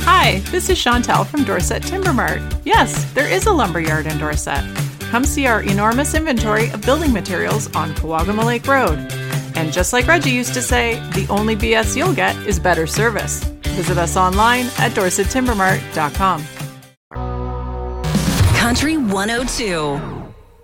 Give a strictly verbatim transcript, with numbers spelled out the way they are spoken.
Hi, this is Chantel from Dorset Timber Mart. Yes, there is a lumberyard in Dorset. Come see our enormous inventory of building materials on Kawagama Lake Road. And just like Reggie used to say, the only B S you'll get is better service. Visit us online at dorset timber mart dot com. Country one oh two.